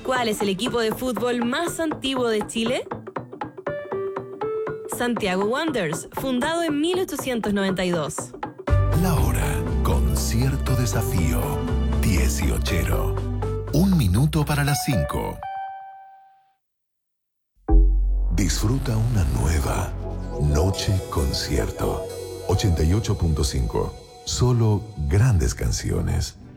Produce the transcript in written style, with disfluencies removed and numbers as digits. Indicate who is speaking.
Speaker 1: ¿Cuál es el equipo de fútbol más antiguo de Chile? Santiago Wanderers, fundado en 1892.
Speaker 2: La hora con cierto desafío. 18. 1 minuto para las 5. Disfruta una nueva Noche Concierto. 88.5. Solo grandes canciones.